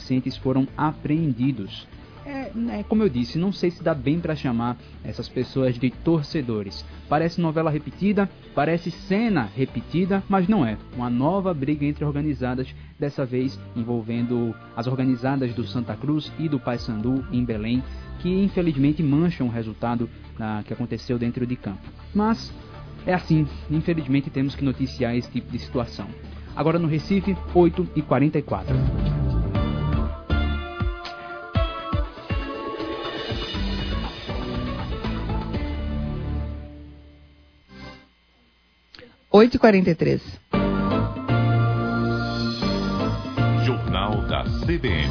entorpecentes foram apreendidos. Como eu disse, não sei se dá bem para chamar essas pessoas de torcedores. Parece novela repetida, parece cena repetida, mas não é. Uma nova briga entre organizadas, dessa vez envolvendo as organizadas do Santa Cruz e do Paysandu em Belém, que infelizmente mancham o resultado que aconteceu dentro de campo. Mas é assim, infelizmente temos que noticiar esse tipo de situação. Agora no Recife, 8h44. Jornal da CBN.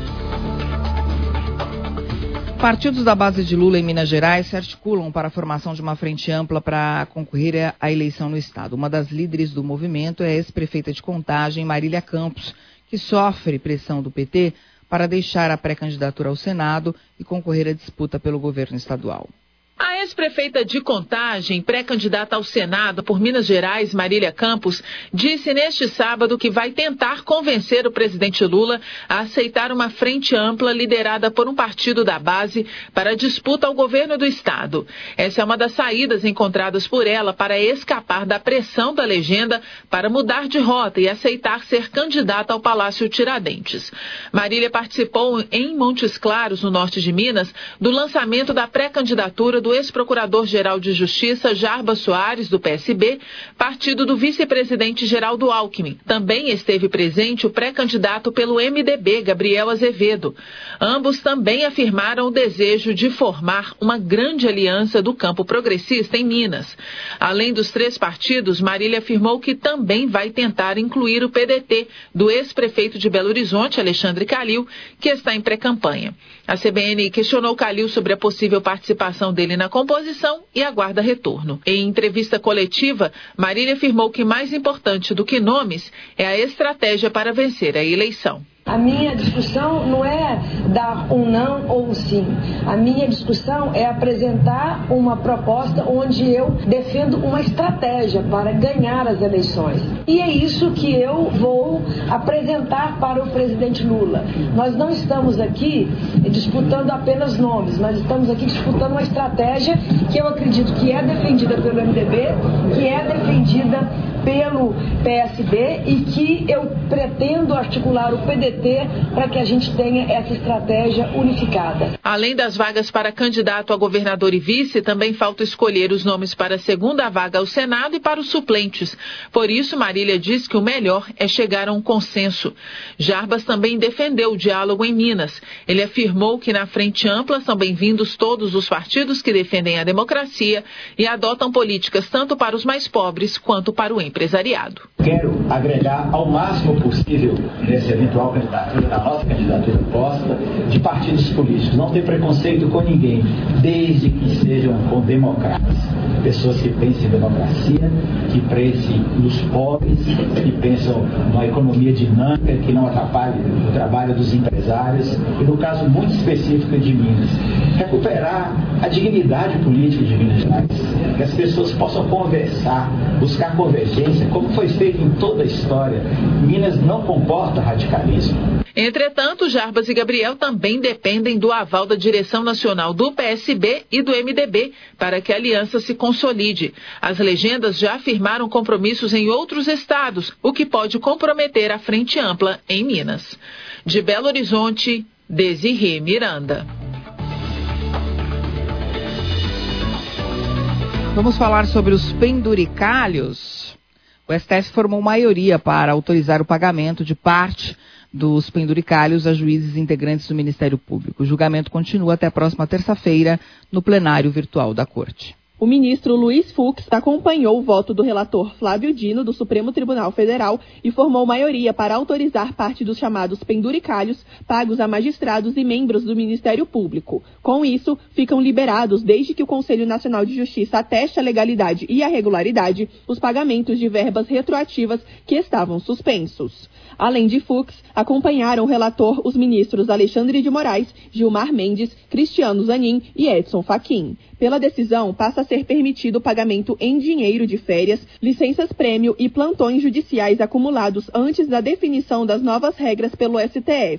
Partidos da base de Lula em Minas Gerais se articulam para a formação de uma frente ampla para concorrer à eleição no estado. Uma das líderes do movimento é a ex-prefeita de Contagem, Marília Campos, que sofre pressão do PT para deixar a pré-candidatura ao Senado e concorrer à disputa pelo governo estadual. A ex-prefeita de Contagem, pré-candidata ao Senado por Minas Gerais, Marília Campos, disse neste sábado que vai tentar convencer o presidente Lula a aceitar uma frente ampla liderada por um partido da base para a disputa ao governo do estado. Essa é uma das saídas encontradas por ela para escapar da pressão da legenda para mudar de rota e aceitar ser candidata ao Palácio Tiradentes. Marília participou em Montes Claros, no norte de Minas, do lançamento da pré-candidatura do ex-procurador-geral de Justiça Jarbas Soares, do PSB, partido do vice-presidente Geraldo Alckmin. Também esteve presente o pré-candidato pelo MDB, Gabriel Azevedo. Ambos também afirmaram o desejo de formar uma grande aliança do campo progressista em Minas. Além dos três partidos, Marília afirmou que também vai tentar incluir o PDT, do ex-prefeito de Belo Horizonte, Alexandre Calil, que está em pré-campanha. A CBN questionou Calil sobre a possível participação dele na composição e aguarda retorno. Em entrevista coletiva, Marília afirmou que mais importante do que nomes é a estratégia para vencer a eleição. A minha discussão não é dar um não ou um sim. A minha discussão é apresentar uma proposta onde eu defendo uma estratégia para ganhar as eleições. E é isso que eu vou apresentar para o presidente Lula. Nós não estamos aqui disputando apenas nomes, nós estamos aqui disputando uma estratégia que eu acredito que é defendida pelo MDB, que é defendida pelo PSB e que eu pretendo articular o PDT para que a gente tenha essa estratégia unificada. Além das vagas para candidato a governador e vice, também falta escolher os nomes para a segunda vaga ao Senado e para os suplentes. Por isso, Marília diz que o melhor é chegar a um consenso. Jarbas também defendeu o diálogo em Minas. Ele afirmou que na frente ampla são bem-vindos todos os partidos que defendem a democracia e adotam políticas tanto para os mais pobres quanto para o empresariado. Quero agregar ao máximo possível nessa eventual candidatura, na nossa candidatura posta, de partidos políticos. Não ter preconceito com ninguém, desde que sejam com democratas. Pessoas que pensem em democracia, que pensem nos pobres, que pensam numa economia dinâmica, que não atrapalhe o trabalho dos empresários. E no caso muito específico de Minas, recuperar a dignidade política de Minas Gerais. Que as pessoas possam conversar, buscar convergência, como foi feito em toda a história. Minas não comporta radicalismo. Entretanto, Jarbas e Gabriel também dependem do aval da direção nacional do PSB e do MDB para que a aliança se consolide. As legendas já afirmaram compromissos em outros estados, o que pode comprometer a frente ampla em Minas. De Belo Horizonte, Desirê Miranda. Vamos falar sobre os penduricalhos. O STF formou maioria para autorizar o pagamento de parte dos penduricalhos a juízes integrantes do Ministério Público. O julgamento continua até a próxima terça-feira no plenário virtual da Corte. O ministro Luiz Fux acompanhou o voto do relator Flávio Dino, do Supremo Tribunal Federal, e formou maioria para autorizar parte dos chamados penduricalhos pagos a magistrados e membros do Ministério Público. Com isso, ficam liberados, desde que o Conselho Nacional de Justiça ateste a legalidade e a regularidade, os pagamentos de verbas retroativas que estavam suspensos. Além de Fux, acompanharam o relator os ministros Alexandre de Moraes, Gilmar Mendes, Cristiano Zanin e Edson Fachin. Pela decisão, passa a ser permitido o pagamento em dinheiro de férias, licenças-prêmio e plantões judiciais acumulados antes da definição das novas regras pelo STF.